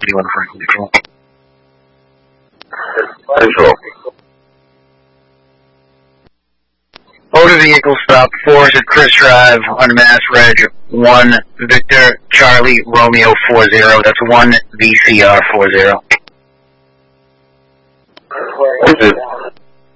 51 Franklin Control. Control. Motor vehicle stop 4 at Chris Drive on Mass Reg 1 Victor Charlie Romeo 40. That's 1 VCR 40. This is